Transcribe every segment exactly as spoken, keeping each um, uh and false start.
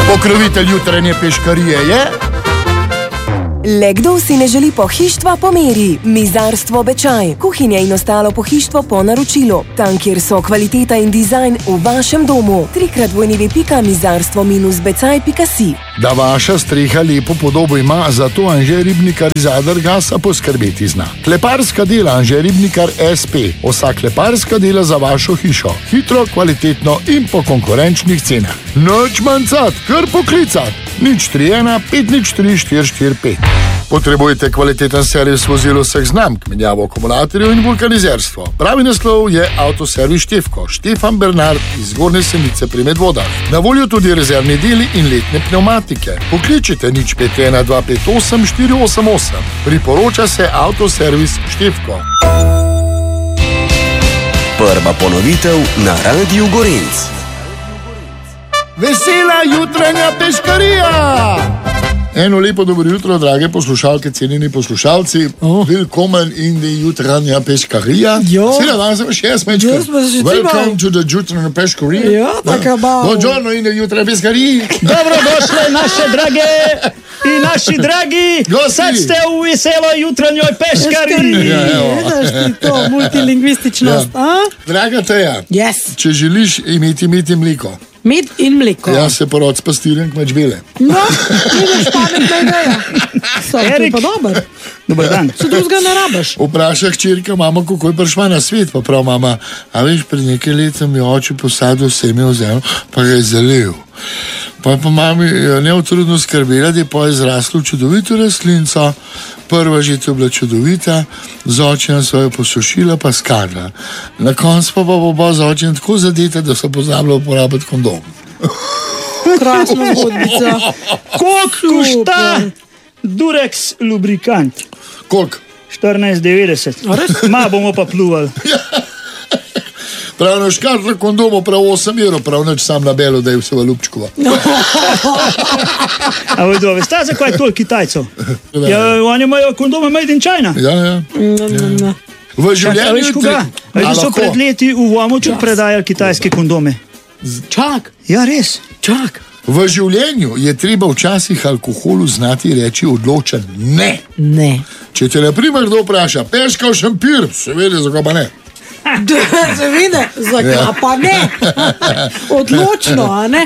Pokrovitelj jutranje peškarije je... Le kdo si ne želi pohištva po meri? Mizarstvo Bečaj. Kuhinja in ostalo pohištvo po naročilu. Tam, kjer so kvaliteta in dizajn v vašem domu. Trikrat vojnivi pika mizarstvo minus becaj pika si. Da vaša streha lepo podobo ima, zato Anže Ribnikar iz Adergasa poskrbeti zna. Kleparska dela Anže Ribnikar es pe. Vsa kleparska dela za vašo hišo. Hitro, kvalitetno in po konkurenčnih cenah. Noč manjcat, kar poklicat. nič tri ena pet nič tri štiri štiri pet. Potrebujete kvaliteten servis vozil vseh znamk, menjavo akumulatorjev in vulkanizerstvo. Pravi naslov je Avtoservis Štefko, Štefan Bernard iz Zgornje Senice pri Medvodah. Na voljo tudi rezervni deli in letne pneumatike. Pokličite nič pet ena dva pet osem štiri osem osem. Priporoča se Avtoservis Štefko. Prva ponovitev na Radiu Gorenc. Vesela jutranja peškarija! Eno lepo dobro jutro, drage poslušalke, cenjeni poslušalci. Oh. Willkommen in die jutranja peškarija. Sila, danes sem še jaz mečka. Welcome to the jutranja peškarija. Ja, tako malo. Buongiorno in the jutranja peškarija. Dobrodošli naše drage in naši dragi. Sad ste v veselo jutranjoj peškariji. Ja, evo. Vidiš ti to multilingvističnost, Ja. a? Draga Teja, Yes. če želiš imeti imeti mliko, Med in mleko. ja se porod s pastirjem kmeč bele. No, vidiš pametna ideja. So, to je Erik. pa dober. Dobar dan. Se drugega ne rabiš. Vpraša hčerka mamo, kako je prišla na svet, pa prav mama, a veš, pred nekaj letom je oče posadil seme v zemljo, pa ga je zalil. Pa je pa mami neutrudno skrbela, da je pa izraslo čudovito rastlinco, prva žita je bila čudovita, z očem svojo posušila pa skadla. Na koncu pa bo oba z očem tako zadeta, da so pozabila uporabiti kondom. Krasna zgodbica. Koliko košta Durex lubrikant? Koliko? štirinajst devetdeset. Ma bomo pa pluvali. Prav na škatlo kondomo, prav osem evrov, prav neč sam na belo, da je vse v lupčkova. A vi dva veste, zakaj je toliko Kitajcev? Ja, oni imajo kondome made in China. Ja, ja. V A življenju... veš koga? A Veš, da so lahko? pred leti v Vomoču predajali kitajske kondome. Čak, Ja, res. čak. V življenju je treba včasih alkoholu znati reči odločen ne. Ne. Če te na primer kdo vpraša, peška v šampir, seveda, zakaj pa ne? Se vidi, zakaj Ja. pa ne? Odločno, a ne?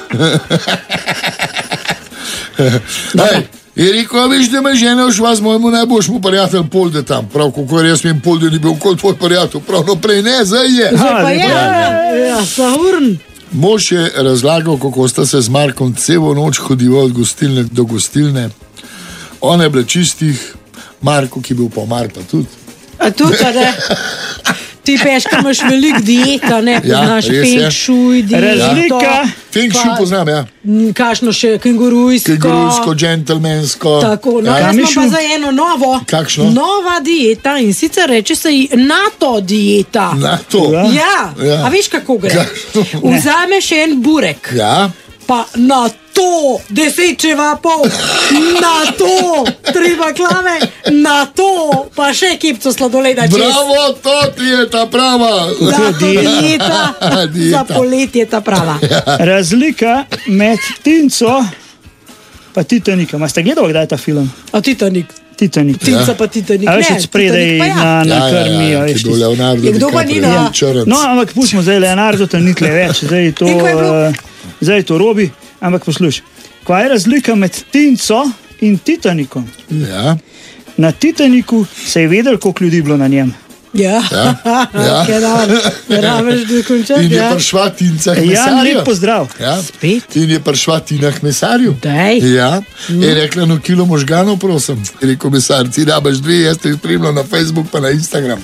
Ej, je rekel, a veš, da me žena šla z mojemu najboljšemu prijatelju Polde tam. Prav, kako je jaz mi Polde ni bil kol tvoj prijatelj, prav naprej ne, zdaj je. Zdaj pa je. lepo. Ja, saurn. Mož je razlagal, kako sta se z Markom celo noč hodila od gostilne do gostilne. Ona je bila čistih, Marko, ki je bil pa Mar pa tudi. A tudi, a ne? Ti peška imaš veliko dieta, ne? Poznaš res je. feng shui dieto. Razlika. Feng shui Pa- poznam, ja. m, Kakšno še kengurujsko. Kengurujsko, džentelmensko. Tako, no, Ja. jaz imam Mišu? pa za eno novo. Kakšno? Nova dieta in sicer reče se ji NATO dieta. Na to. Ja. Ja, Ja. a veš kako gre? Kakšno? Vzameš en burek, Ja. pa na to deset čevapov, na to tri baklave, na to pa še kipco sladoleda čez. Bravo, to ti je ta prava. Da, dieta, za Dieta. poletje ta prava. Razlika med Tinco pa Titanikom. A ste gledali kdaj ta film? A Titanik, Titanik. Tinca pa Titanik, A ne, veš, od spredaj Titanik pa ja. na, na krmijo. ki veš, je bil Leonardo Je kdo pa ni DiCaprio, na- črnc. No, ampak pustimo zdaj Leonardo, to ni tle več, zdaj je to, In kaj je bilo? uh, zdaj je to Robi, ampak poslušaj. Kaj je razlika med Tinco in Titanikom? Ja. Na Titaniku se je vedel, koliko ljudi je bilo na njem. Ja, ja. Kaj da, ne rabiš dokončati, In je ja. prišla Tinca k Ja, mesarju. lep pozdrav. Ja. Spet? In je prišla Tina k mesarju. Daj. Ja. Je rekla, no kilo možganov, prosim. Je rekel mesar, ti rabaš dve, jaz te spremljam na Facebook pa na Instagram.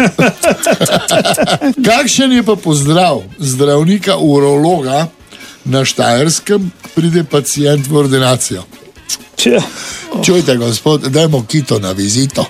Kakšen je pa pozdrav zdravnika urologa na Štajerskem, pride pacient v ordinacijo? Če, Čujte, gospod, dajmo kito na vizito.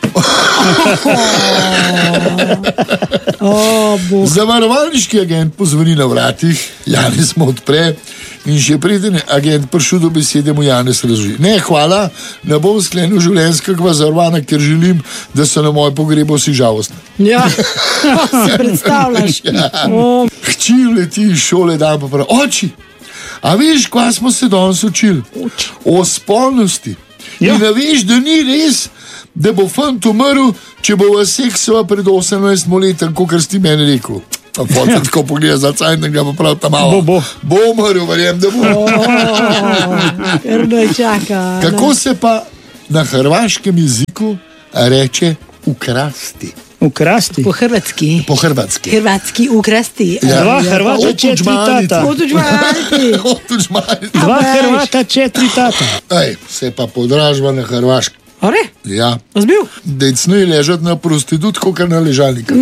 O, bo. Zavarovalniški agent pozvoni na vratih, Janez mu odpre in še preden je agent prišel do besede, mu Janez razloži. Ne, hvala, ne bom sklenil življenjskega zavarovanja, ker želim, da so na moj pogreb vsi žalostni. Ja, si predstavljaš. Ja. O, Hči leti iz šole, dan pa pravi, oči, A veš, kva smo se danes učili? O spolnosti. Ja. In a veš, da ni res, da bo fant umrl, če bo v seksova pred osemnajstim letom, kot si ti meni rekel. Pa fotka tako pogleda za cajt, ga pa prav tam malo. Bo, bo. Bo umrl, verjem, da bo. Ker ne čaka. Kako se pa na hrvaškem jeziku reče ukrasti? Ukrasti. Po hrvatski. Po hrvatski. Hrvatski ukrasti. Ja. Dva Hrvata, četiri tata. Otužmaniti. Otužmaniti. Dva A veš. Hrvata, četiri tata. Ej, se pa podražba na hrvaškem. Ore, Ja. zbil? Decno je ležati na prostitutku, kar na ležalniku.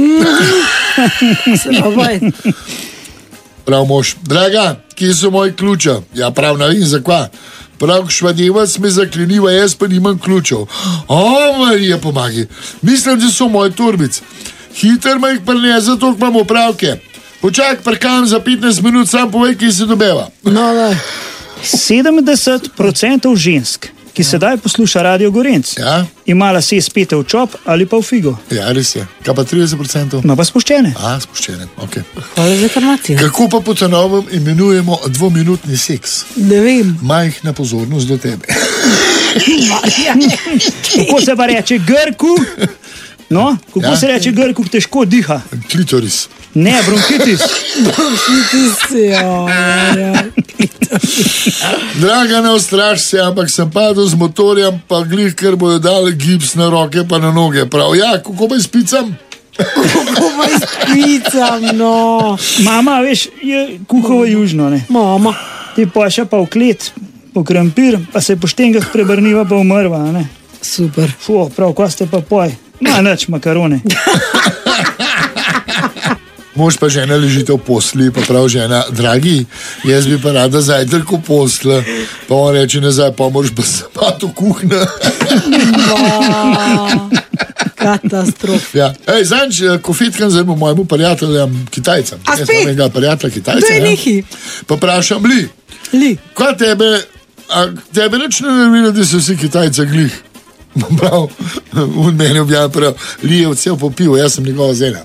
Obaj. Prav mož, draga, kje so moji ključa? Ja, prav ne vem, zakva. Prav švadevac me zakleniva, jaz pa nimam ključev. O, Marija, pomagi. Mislim, da so moji torbic. Hiter me jih prne, zato imam opravke. Počak, parkam za petnajst minut, sam povej, kje se dobeva. No, da. sedemdeset procentov žensk, ki sedaj posluša Radio Gorenc, Ja, ima lase spete v čop ali pa v figo. ja, res je. Kaj pa trideset procentov? Ma pa spuščene. A, spuščene, ok. Hvala za informacijo. Kako pa po novem imenujemo dvominutni seks? Ne vem. Majhna pozornost do tebe. Kako se pa reče Grku? No, kako Ja. se reče Grku, ki težko diha? Klitoris. Ne, bronhitis. Draga, ne ustraš se, ampak sem padel z motorjem, pa glih, ker bojo dali gips na roke pa na noge. Prav, ja, kako pa spicam? Komaj spicam, no. Mama, veš, je kuhova južno, ne. Mama. Ti pa še pa v klet, po krampir, pa se po štengah prebrniva pa umrva, ne. Super. Fu, prav, ko ste pa poj. Ma nič makarone. Mož pa žena ležite v posli, pa prav žena, dragi, jaz bi pa rada zajtrk v posle. Pa on reče nazaj, pa moraš pa zapat v kuhna. Katastrofa. Ja. Ej, zanč, kofetkam zdaj mojemu prijateljem Kitajcem. A Jaz spet? imam enega prijatelja Kitajca. Daj, ja. nehi. Pa vprašam, li, Li. kaj tebe, a tebe nič ne nervira, da so vsi Kitajci glih? Prav, on meni objavlja prav, li je vse popil, jaz sem njegova zena.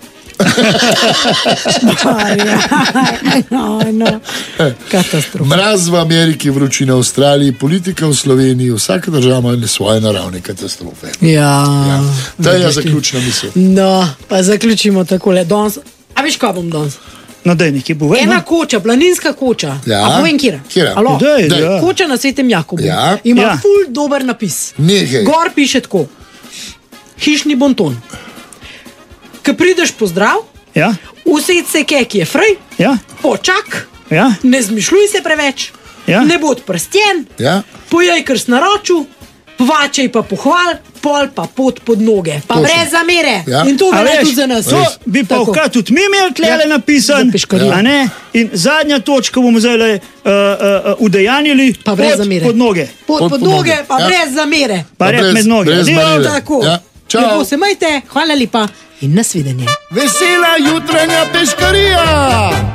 No, no. Katastrofa. Mraz v Ameriki, vročina v Avstraliji, politika v Sloveniji, vsaka država ima svoje naravne katastrofe. Ja. Ja. To je zaključna misel. No, pa zaključimo takole. Danes, a veš, kaj bom danes? No, daj, nekaj bo vedno. Ena koča, planinska koča. Ja. A povem, kjera? Kjera? Alo? Daj, Daj. ja. Koča na Svetem Jakobu. Ja. Ima Ja. ful dober napis. Nehaj. Gor piše tako. Hišni bonton. Ko prideš pozdrav, Ja, used se kek je frej, ja, počak, ja, ne zmišljuj se preveč, Ja. ne bo odprstjen, Ja? pojej kar s naroču, vačej pa pohval, pol pa pot pod noge. Pa Točno. brez zamere. Ja. In to A velja veš, tudi za nas. to bi pa Tako. vkrat tudi mi imeli tlele Ja. napisan, Za piškarijo. a ne? In zadnja točka bomo zdaj uh, uh, udejanjili Pa brez pod, zamere. pod noge. Pot Pod pod pod noge, noge. pa Ja. brez zamere. Pa Pa red brez- med noge. brez Adijo. manire. Tako. Ja. Čau. Lepo se majte, hvala lepa in nasvidenje. Vesela jutranja peškarija!